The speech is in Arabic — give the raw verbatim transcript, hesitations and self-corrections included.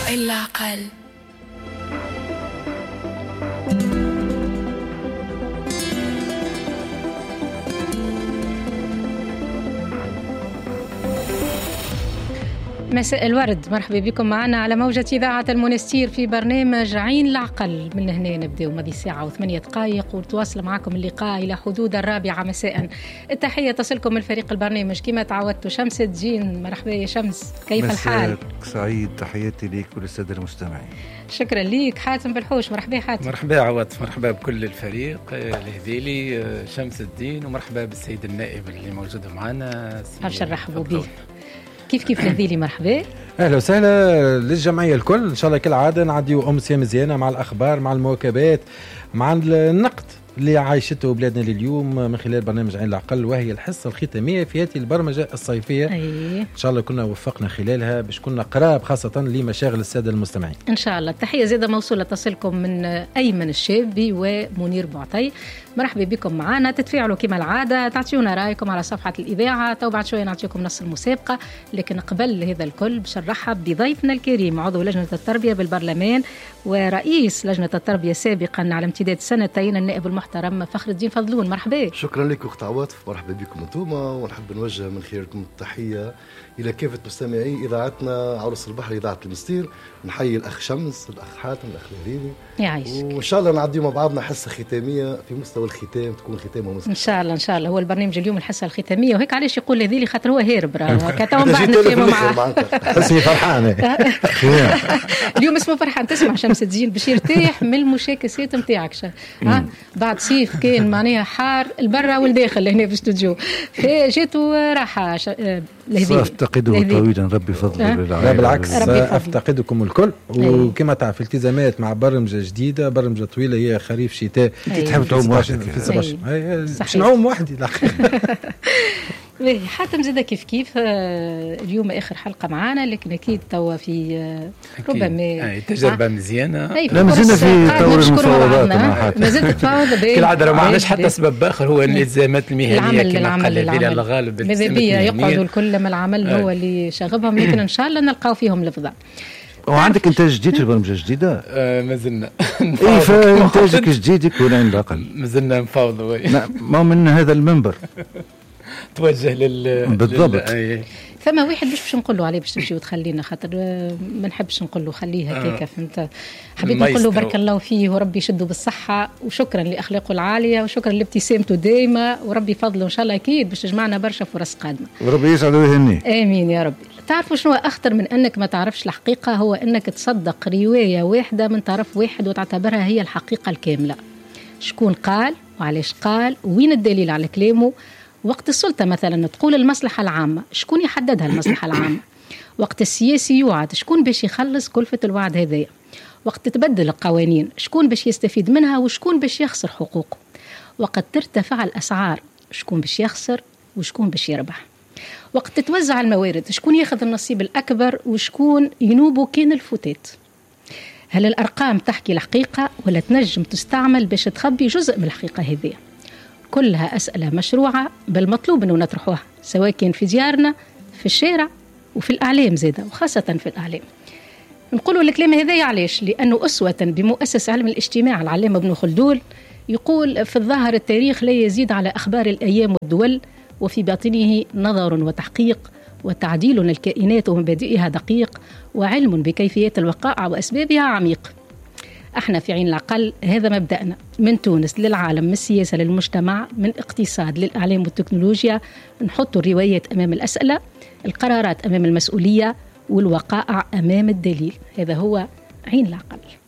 وإلا أقل. مساء الورد، مرحبا بكم معنا على موجة إذاعة المونستير في برنامج عين العقل. من هنا نبدأ ماضي ساعة وثمانية دقائق وتواصل معكم اللقاء إلى حدود الرابعة مساء. التحية تصلكم من فريق البرنامج كما تعودت شمس الدين. مرحبا يا شمس، كيف الحال؟ سعيد، تحياتي ليك وللسادة المستمعين. شكرا ليك. حاتم بالحوش، مرحبا حاتم. مرحبا عوض، مرحبا بكل الفريق الهذيلي شمس الدين، ومرحبا بالسيد النائب اللي موجود معنا. أبشر رحبوا به. كيف كيف لذيلي؟ مرحبا، اهلا وسهلا للجمعيه الكل. ان شاء الله كالعاده نعديو امسيه مزيانه مع الاخبار، مع المواكبات، مع النقد اللي عايشته بلادنا لليوم من خلال برنامج عين العقل، وهي الحصه الختاميه في هذه البرمجه الصيفيه. أيه. ان شاء الله كنا وفقنا خلالها باش كنا قراب خاصه لمشاغل الساده المستمعين ان شاء الله. التحيه زاده موصوله تصلكم من ايمن الشابي ومنير بوعطي. مرحبا بكم معنا، تتفاعلوا كما العاده، تعطيونا رايكم على صفحه الاذاعه، تو بعد شويه نعطيكم نص المسابقه. لكن قبل هذا الكل باش نرحب بضيفنا الكريم، عضو لجنه التربيه بالبرلمان ورئيس لجنه التربيه سابقا على امتداد سنتين، النائب المحترم فخر الدين فضلون. مرحبا. شكرا لك اخت عواطف، مرحبا بكم انتم، ونحب نوجه من خلالكم التحيه الى كافه مستمعي اذاعتنا عروس البحر اذاعه المستير. نحيي الاخ شمس، الاخ حاتم، الاخ لهريني، يعيشك. وان شاء الله نعديو مع بعضنا حصه ختاميه في مستوى الختام، تكون ختامه مسك. ان شاء الله ان شاء الله. هو البرنامج اليوم الحصه الختاميه، وهيك علاش يقول هذيلي خاطر هو هارب راه كتو من بعد نفهموا معاه. حسني فرحان اليوم اسمه فرحان. تسمع شمس الدين باش يرتاح من المشاكسات نتاعك. ها بعد صيف كان معناها حار البرة والداخل هنا في الاستوديو، فجاتوا راحه افتقده طويلا، ربي فضله. لا بالعكس، افتقدكم الكل. وكما تعرف التزامات مع برمجه جديده، برمجه طويله، هي خريف شتاء. تحب تعوم وحدك في سبعة باش نعوم وحدي. حاتم زاد كيف كيف اليوم آخر حلقة معانا، لكن أكيد توا في ربما تجربة مزيانة. لا مازلنا في طور المفاوضات مع حاتم، ما زلت تفاوض كالعادة. ما عندناش حتى سبب آخر، هو الالتزامات المهنية العمل كما العمل قال العمل الغالب. ماذا بيا يقعدوا الكل لما العمل هو اللي شاغبهم، لكن إن شاء الله نلقاو فيهم الفضاء. وعندك إنتاج جديد في البرمجة الجديدة؟ آه مازلنا. إيه فإنتاجك جديد يكون عين العقل. مازلنا نفاوضوا. ما من هذا المنبر توجه لل بالضبط. لل... فما واحد باش باش نقول له عليه باش تمشي وتخلينا، خاطر ما نحبش نقول له خليه هكاك. فهمت؟ حبيت نقول له بارك الله فيه وربي يشده بالصحة، وشكرا لأخلاقه العالية، وشكرا لابتسامته دائمة، وربي فضله إن شاء الله أكيد باش تجمعنا برشا فرص قادمة، وربي يسعد ويهنيه. آمين يا ربي. تعرفوا شنو أخطر من أنك ما تعرفش الحقيقة؟ هو أنك تصدق رواية واحدة من طرف واحد وتعتبرها هي الحقيقة الكاملة. شكون قال وعلاش قال وين الدليل على كلامه؟ وقت السلطة مثلا تقول المصلحة العامة، شكون يحددها المصلحة العامة؟ وقت السياسي يوعد، شكون باش يخلص كلفة الوعد هذايا؟ وقت تبدل القوانين، شكون باش يستفيد منها وشكون باش يخسر حقوقه؟ وقت ترتفع الأسعار، شكون باش يخسر وشكون باش يربح؟ وقت تتوزع الموارد، شكون ياخذ النصيب الأكبر وشكون ينوبه كين الفتات؟ هل الأرقام تحكي الحقيقة ولا تنجم تستعمل باش تخبي جزء من الحقيقة هذه؟ كلها أسئلة مشروعة، بل مطلوب أنه نطرحوها، سواء كان في ديارنا، في الشارع، وفي الأعلام زيادة، وخاصة في الأعلام. نقولوا الكلام هذا علاش؟ لأنه أسوة بمؤسس علم الاجتماع العلامة ابن خلدون يقول: في الظاهر التاريخ لا يزيد على أخبار الأيام والدول، وفي باطنه نظر وتحقيق وتعديل الكائنات ومبادئها دقيق، وعلم بكيفيات الوقائع وأسبابها عميق. احنا في عين العقل هذا مبدأنا، من تونس للعالم، من السياسة للمجتمع، من اقتصاد للإعلام والتكنولوجيا. نحط الروايات أمام الأسئلة، القرارات أمام المسؤولية، والوقائع أمام الدليل. هذا هو عين العقل.